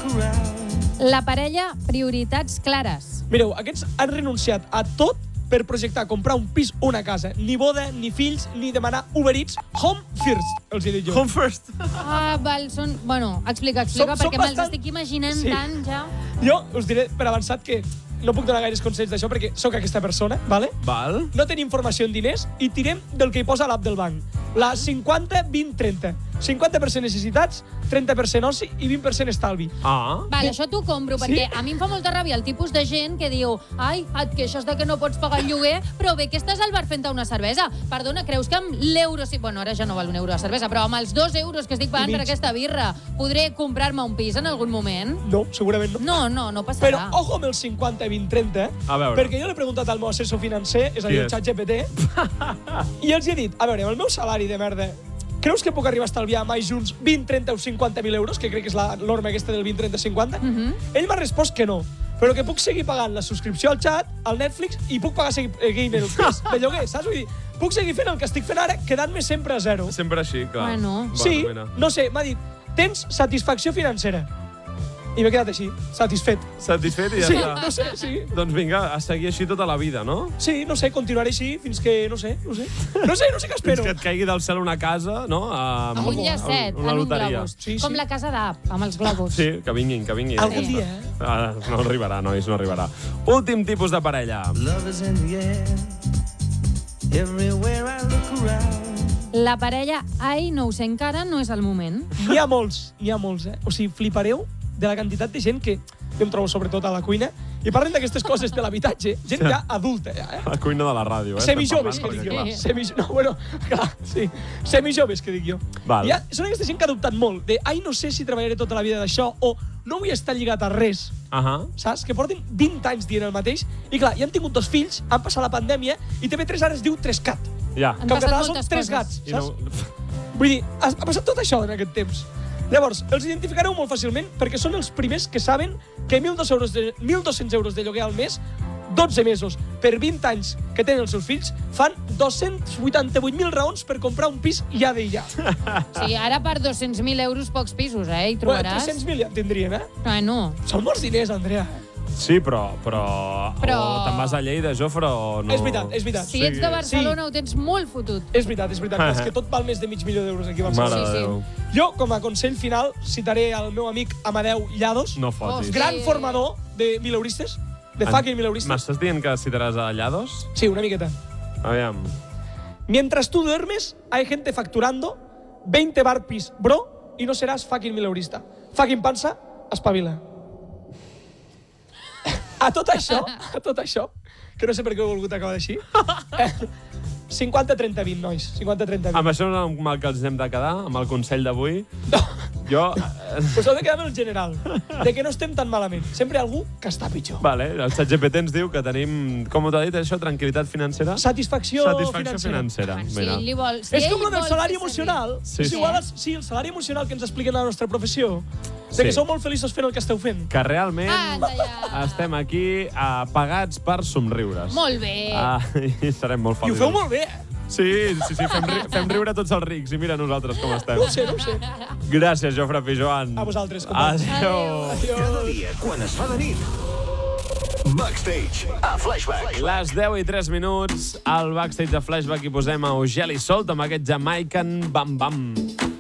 La parella, prioritats clares. Mireu, aquests han renunciat a tot per projectar comprar un pis o una casa. Ni boda, ni fills, ni demanar Uber Eats. Home first, els he dit jo. Home first. Ah, val, són... Bueno, explica, Som perquè me'ls bastant- estic imaginant Sí. tant, ja. Jo us diré per avançat que no puc donar gaires consells d'això perquè sóc aquesta persona, vale? Val. No tenim informació en diners i tirem del que hi posa a l'app del banc. La 50, 20, 30. 50% necessitats, 30% oci i 20% estalvi. Ah. Vale, això t'ho compro, Sí? perquè a mi em fa molta ràbia el tipus de gent que diu ai, et queixes de que no pots pagar el lloguer, però bé que estàs al bar fent una cervesa. Perdona, creus que amb l'euro... Bueno, ara ja no val un euro de cervesa, però amb els 2 euros que estic pagant per aquesta birra podré comprar-me un pis en algun moment? No, segurament no. No passarà. Però ojo amb el 50, 20, 30, A veure. perquè jo l'he preguntat al meu assessor financer, és a dir, Qui el és? ChatGPT, i els he dit, a veure, amb el meu salari de merda, creus que puc arribar a estalviar mai junts 20, 30 o 50.000 euros, que crec que és la norma aquesta del 20, 30, 50? Ell m'ha respost que no, però que puc seguir pagant la subscripció al xat, al Netflix, i puc pagar seguint el pis de lloguer, saps? Vull dir, puc seguir fent el que estic fent ara, quedant-me sempre a zero. Sempre així, clar. Bueno. Sí, mira. no sé, m'ha dit, tens satisfacció financera. I m'he quedat així, satisfet. Satisfet i ja Sí, està. no sé, sí. Doncs vinga, a seguir així tota la vida, no? Sí, no sé, continuaré així fins que, no sé què Fins espero. que et caigui del cel una casa, no? Amb un llacet, una en un loteria. globus. Sí, sí. Com la casa d'App, amb els globus. Sí, que vinguin. Algun dia, eh? Ah, no arribarà, nois, no arribarà. Últim tipus de parella. Love is in the air, everywhere I look around. La parella, ai, no ho sé encara, no és el moment. N'hi ha molts, eh? O sigui, flipareu de la quantitat de gent que jo em trobo sobretot a la cuina i parlen d'aquestes coses de l'habitatge. Gent ja adulta, ja, eh? La cuina de la ràdio, eh? Semijoves, Estem que dic parlant, jo. Sí. No, bueno, clar, sí. Semijoves, que dic jo. Val. Són aquesta gent que ha dubtat molt de ai, no sé si treballaré tota la vida d'això o no vull estar lligat a res. Ahà. Saps? Que porten 20 anys dient el mateix i clar, ja han tingut 2 fills, han passat la pandèmia i TV3 ara es diu 3cat. Ja. Han Que en passat català són moltes 3 coses. gats, I saps? no... Vull dir, ha passat tot això en aquest temps. Llavors, els identificareu molt fàcilment perquè són els primers que saben que 1.200 euros de lloguer al mes, 12 mesos, per 20 anys que tenen els seus fills, fan 288.000 raons per comprar un pis ja de ja. Sí, ara per 200.000 euros pocs pisos, hi Bueno, trobaràs. 300.000 ja en tindrien, eh? Bueno, Són molts diners, Andrea. Sí, però... O te'n vas a Lleida, Jofre, o no... És veritat. si ets de Barcelona ho tens molt fotut. És veritat. És que tot val més de $500.000 aquí a Barcelona. Mare Sí, de sí. Déu. Jo, com a consell final, citaré el meu amic Amadeu Llados, No fotis. Hosti. gran formador de mileuristes, de fucking mileuristes. M'estàs dient que citaràs a Llados? Sí, una miqueta. Aviam. Mientras tú duermes, hay gente facturando 20 barpis, bro, y no serás fucking mileurista. Fucking pansa, espavila. A tot això, que no sé per què ho he volgut acabar així, 50-30-20, nois. 50-30-20. Amb això no amb el que ens hem de quedar, amb el consell d'avui. No, Jo... us heu de quedar amb el general, de que no estem tan malament. Sempre hi ha algú que està pitjor. Vale, el ChatGPT ens diu que tenim, com t'ha dit això, tranquil·litat financera? Satisfacció financera. financera. Si Mira. ell li vol... Si És ell com el del vol salari fer servir. emocional. Sí, És sí. igual, sí, el salari emocional que ens expliquen a la nostra professió, de Sí. que sou molt feliços fent el que esteu fent. Que realment Anda ja. estem aquí pagats per somriures. Molt bé. I serem molt I ho feliços. feu molt bé, eh? Sí, Ah. fem riure tots els rics i mira nosaltres com estem. No ho sé. Gràcies, Jofre Pijoan. A vosaltres, companys. Adéu. Cada dia, quan es fa de nit. Backstage, a Flashback. Les 10:03, al Backstage de Flashback hi posem a Eugeli Solt amb aquest Jamaican Bam Bam.